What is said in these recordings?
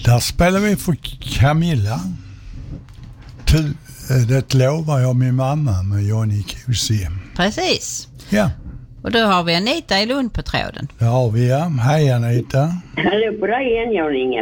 Där spelar vi för Camilla. Det lovar jag min mamma med Johnny Kusi. Precis. Ja. Och då har vi Anita i Lund på tråden. Det har vi, ja. Hej Anita. Hallå på dig igen, Jan-Inge.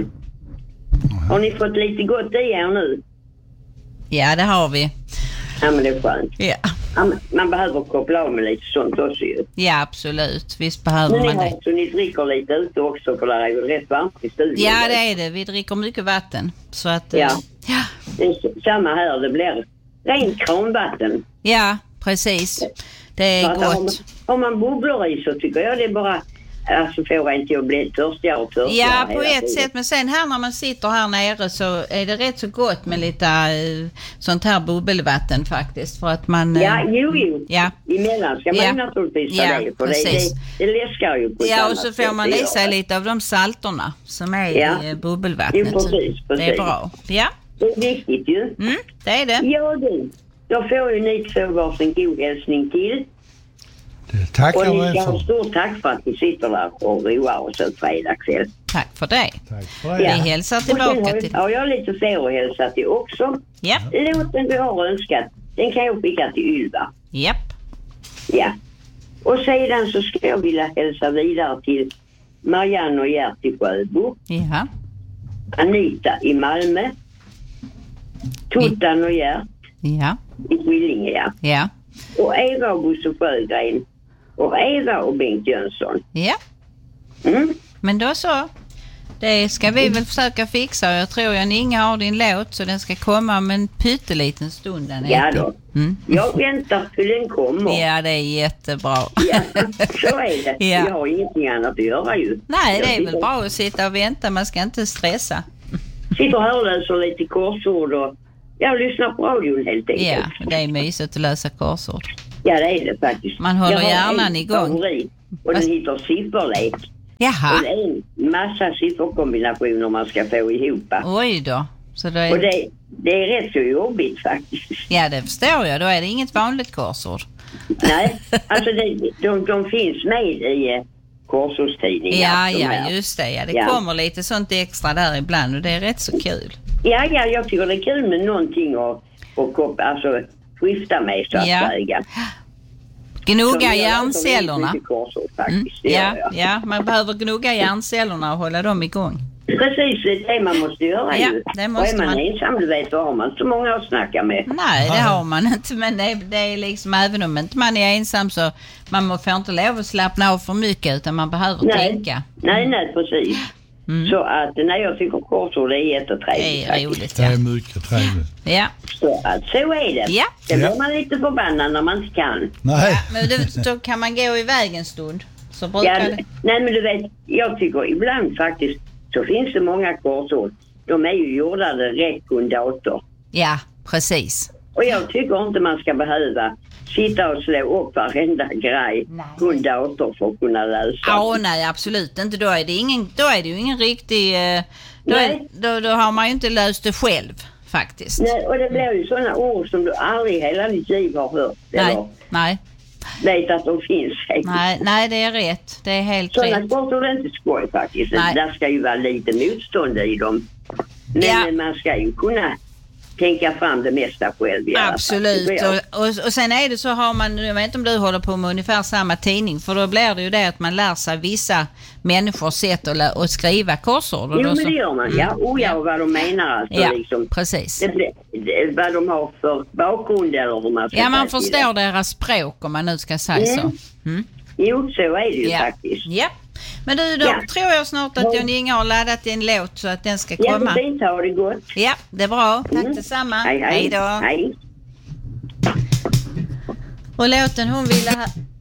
Har ni fått lite gott i er nu? Ja, det har vi. Ja, men det är skönt. Ja. Ja, man behöver koppla av med lite sånt också ju. Ja, absolut. Visst behöver Men man ni det. har så ni dricker lite ute också, för det är ju rätt varmt i studion. Ja, det är det. Vi dricker mycket vatten. Så att, Ja. ja. Det är samma här, det blir rent kranvatten. Ja, precis. Det är Så att gott. Har man bubblor i så tycker jag det är bara... Alltså får jag inte att bli törstigare och törstigare. Ja, på hela ett tiden. sätt. Men sen här när man sitter här nere så är det rätt så gott med lite sånt här bubbelvatten faktiskt. För att man... Ja, jo. Ja. Emellan ska man naturligtvis ta det. För det läskar ju på ett Ja, och annat så får sätt, man det i gör sig det. lite av de salterna som är i bubbelvattnet. Jo, precis. Det är bra. Ja. Det är viktigt ju. Det är det. Ja, du. Då får ju ni två varsin god hälsning till. Det tackar Och vi ni ska ha för. stort tack för att ni sitter där och roar oss en fredagskväll. Tack för det. Tack för det. Vi hälsar tillbaka till... Ja, jag har lite fler att hälsa till också. Ja. Låten du har önskat, den kan jag skicka till Ylva. Japp. Ja. Och sedan så ska jag vilja hälsa vidare till Marianne och Gert i Sjöbo. Ja. Anita i Malmö. Tuttan och Gert Ja. i Skillinge, ja. Ja. Och Eva och Bosse Sjögren. Och Eva och Bengt Jönsson. Ja. Mm. Men då så. Det ska vi väl försöka fixa. Jag tror jag Inga har din låt så den ska komma om en pytteliten stund. Ja då. Jag väntar till den kommer. Ja, det är jättebra. Ja, så är det. Ja. Jag har ingenting annat att göra ju. Nej, det är Jag väl bra att sitta och vänta. Man ska inte stressa. sitter här och läser lite korsord och jag lyssnar på radion helt enkelt. Ja, det är mysigt att läsa korsord. Ja, det är det faktiskt. Man håller jag har hjärnan en igång. favorit, och den heter sifferlek. Jaha. Och det är en massa sifferkombinationer man ska få ihop. Oj då. Så då Och är... det är rätt så jobbigt faktiskt. Ja, det förstår jag. Då är det inget vanligt korsord. Nej, alltså de finns med i korsordstidningar. Ja, just det. Ja, det kommer lite sånt extra där ibland och det är rätt så kul. Ja, jag tycker det är kul med någonting alltså skifta med så att säga. Gnugga hjärncellerna. Ja, man behöver gnugga hjärncellerna och hålla dem igång. Precis, det är det man måste göra ju. Det måste och är man ensam, du vet, då har man så många att snacka med. Nej, det har man inte, men det är liksom, även om inte man är ensam så man får inte lov att slappna av för mycket utan man behöver tänka. Nej, precis. Så att jag tycker korsord är jättetrevligt. Det är roligt, Det är mycket trevligt. Ja. Så är det. Ja. Det blir man lite förbannad när man inte kan. Nej. Ja, men då kan man gå iväg en stund. Så brukar det. Nej, men du vet, jag tycker ibland faktiskt så finns det många korsord. De är ju gjorda rätt på en dator. Ja, precis. Och jag tycker inte man ska behöva sitta och slå upp varenda grej på en dator för att kunna läsa. Nej, absolut inte. Då är det ju ingen riktig... Då har man ju inte löst det själv, faktiskt. Nej, och det blir ju sådana ord som du aldrig hela ditt liv har hört. Nej. Vet att de finns. Nej, det är rätt. Det är helt rätt. Sådana korsord är inte skoj faktiskt. Där ska ju vara lite motstånd i dem. Men man ska ju kunna tänka fram det mesta själv. Absolut. Och sen är det så har man, jag vet inte om du håller på med ungefär samma tidning, för då blir det ju det att man lär sig vissa människors sätt att skriva korsord. Jo, men det gör man. Och vad de menar alltså. Ja, liksom. Precis. Vad de har för bakgrund eller hur man ska säga. Man förstår deras språk om man nu ska säga så. Jo, så är det ju faktiskt. Ja. Men du, då tror jag snart att Jan Inga har laddat din låt så att den ska komma. Ja, fint, har det gott. Ja, det är bra. Tack detsamma. Hej då. Och låten hon ville